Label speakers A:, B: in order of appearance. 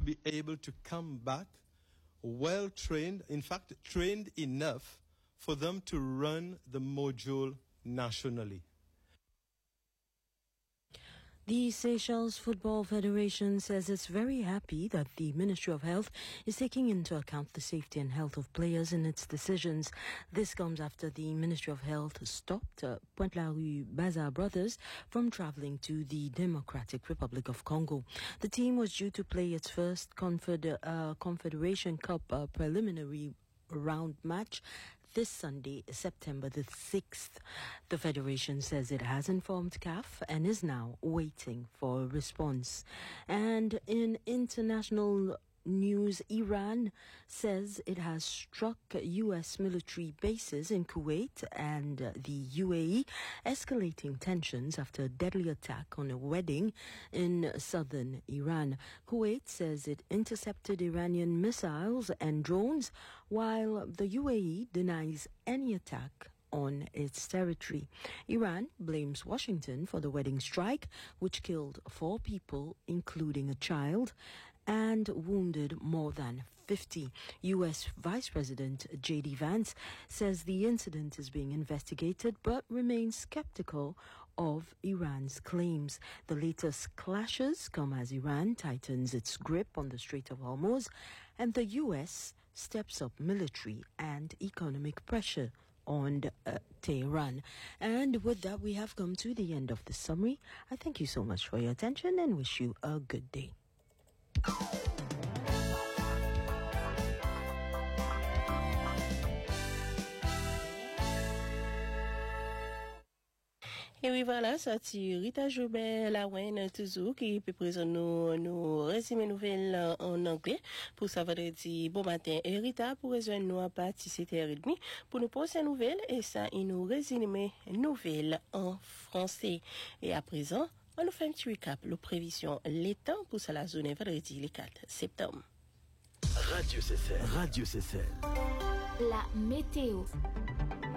A: be able to come back well trained, in fact, trained enough for them to run the module nationally.
B: The Seychelles Football Federation says it's very happy that the Ministry of Health is taking into account the safety and health of players in its decisions. This comes after the Ministry of Health stopped Pointe-la-Rue Bazaar Brothers from traveling to the Democratic Republic of Congo. The team was due to play its first Confederation Cup preliminary round match this Sunday, September the 6th. The Federation says it has informed CAF and is now waiting for a response. And in international news, Iran says it has struck U.S. military bases in Kuwait and the UAE, escalating tensions after a deadly attack on a wedding in southern Iran. Kuwait says it intercepted Iranian missiles and drones, while the UAE denies any attack on its territory. Iran blames Washington for the wedding strike, which killed 4 people, including a child, and wounded more than 50. U.S. Vice President J.D. Vance says the incident is being investigated but remains skeptical of Iran's claims. The latest clashes come as Iran tightens its grip on the Strait of Hormuz and the U.S. steps up military and economic pressure on Tehran. And with that, we have come to the end of the summary. I thank you so much for your attention and wish you a good day.
C: Et oui, voilà, ça c'est Rita Joubert, la reine toujours, qui peut présenter nos résumés nouvelles en anglais pour ça vendredi bon matin. Et Rita pour rejoindre nous à partir de 7h30 pour nous poser nouvelles et ça, il nous résume nouvelles en français. Et à présent, on nous fait un petit recap, la prévision, les temps pour ça la journée vendredi, le 4 septembre.
D: Radio CCL. Radio CCL.
E: La météo.